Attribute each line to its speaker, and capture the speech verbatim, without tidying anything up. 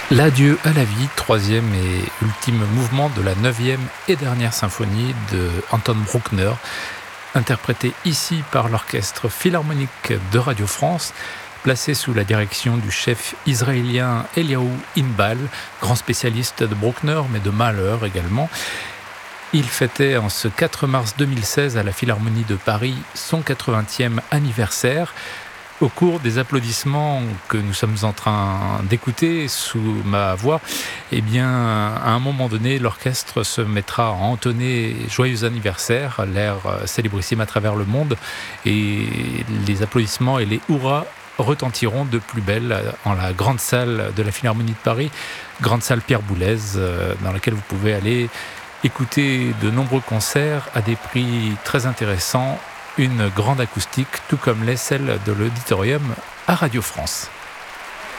Speaker 1: L'Adieu à la vie, troisième et ultime mouvement de la neuvième et dernière symphonie de Anton Bruckner, interprété ici par l'Orchestre Philharmonique de Radio France, placé sous la direction du chef israélien Eliaou Inbal, grand spécialiste de Bruckner mais de Mahler également. Il fêtait en ce quatre mars deux mille seize à la Philharmonie de Paris son quatre-vingtième anniversaire. Au cours des applaudissements que nous sommes en train d'écouter sous ma voix, eh bien, à un moment donné, l'orchestre se mettra à entonner « Joyeux anniversaire », l'air célébrissime à travers le monde, et les applaudissements et les hurrahs retentiront de plus belle en la grande salle de la Philharmonie de Paris, grande salle Pierre Boulez, dans laquelle vous pouvez aller écouter de nombreux concerts à des prix très intéressants, une grande acoustique, tout comme l'est celle de l'auditorium à Radio France.